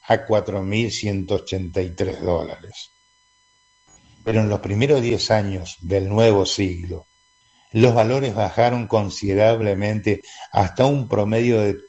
a $4.183. Pero en los primeros 10 años del nuevo siglo, los valores bajaron considerablemente hasta un promedio de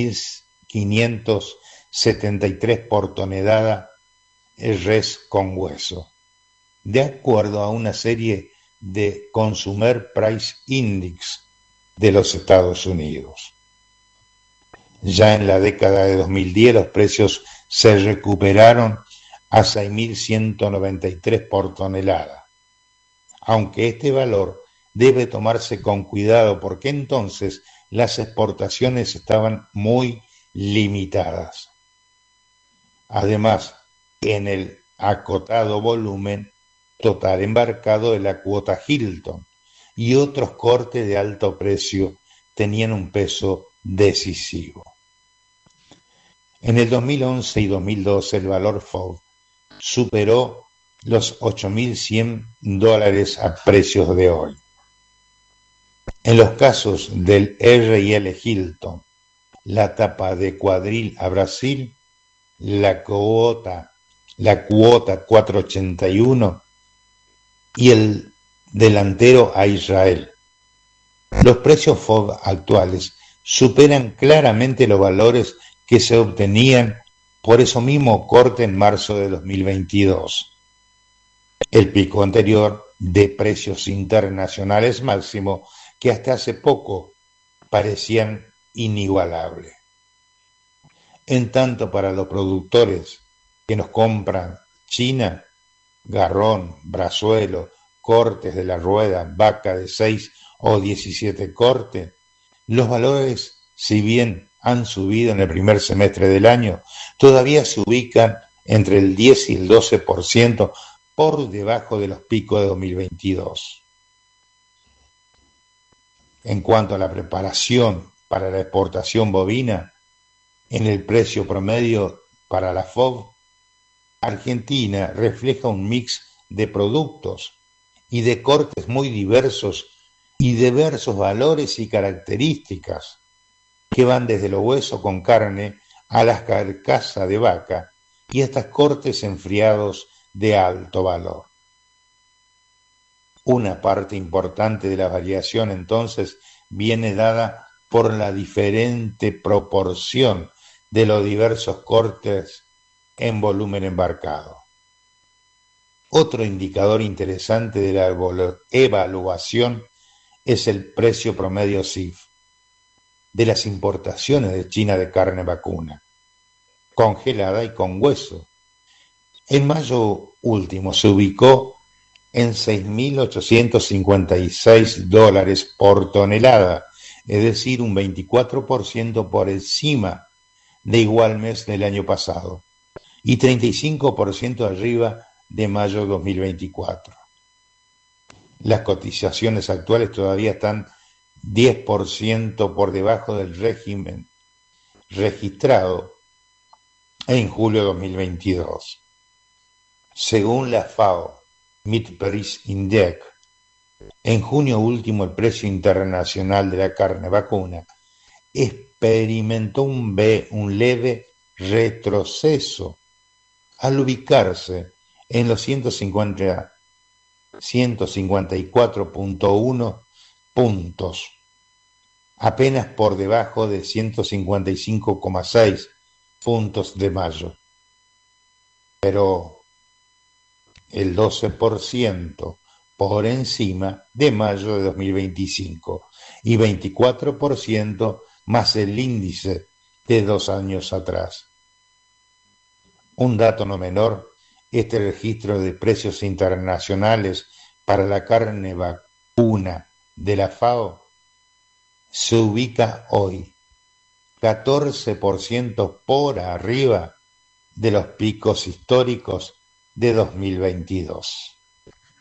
3.573 por tonelada res con hueso, de acuerdo a una serie de Consumer Price Index de los Estados Unidos. Ya en la década de 2010 los precios se recuperaron a 6.193 por tonelada, aunque este valor debe tomarse con cuidado porque entonces las exportaciones estaban muy limitadas. Además, en el acotado volumen total embarcado de la cuota Hilton y otros cortes de alto precio tenían un peso decisivo. En el 2011 y 2012 el valor FOB superó los $8.100 a precios de hoy. En los casos del R&L Hilton, la tapa de cuadril a Brasil, la cuota 481 y el delantero a Israel. Los precios FOB actuales superan claramente los valores que se obtenían por eso mismo corte en marzo de 2022. El pico anterior de precios internacionales máximo que hasta hace poco parecían inigualables. En tanto, para los productores que nos compran China, garrón, brazuelo, cortes de la rueda, vaca de 6 o 17 cortes, los valores, si bien han subido en el primer semestre del año, todavía se ubican entre el 10 y el 12% por debajo de los picos de 2022. En cuanto a la preparación para la exportación bovina, en el precio promedio para la FOB, Argentina refleja un mix de productos y de cortes muy diversos y diversos valores y características que van desde los huesos con carne a las carcasas de vaca y hasta cortes enfriados de alto valor. Una parte importante de la variación entonces viene dada por la diferente proporción de los diversos cortes en volumen embarcado. Otro indicador interesante de la evaluación es el precio promedio CIF de las importaciones de China de carne vacuna, congelada y con hueso. En mayo último se ubicó en $6.856 por tonelada, es decir, un 24% por encima de igual mes del año pasado y 35% arriba de mayo de 2024. Las cotizaciones actuales todavía están 10% por debajo del régimen registrado en julio de 2022. Según la FAO, Meat Price Index, en junio último el precio internacional de la carne vacuna experimentó un leve retroceso al ubicarse en los 154.1 puntos, apenas por debajo de 155,6 puntos de mayo, pero el 12% por encima de mayo de 2025 y 24% más el índice de 2 años atrás. Un dato no menor, este registro de precios internacionales para la carne vacuna de la FAO se ubica hoy 14% por arriba de los picos históricos de 2022.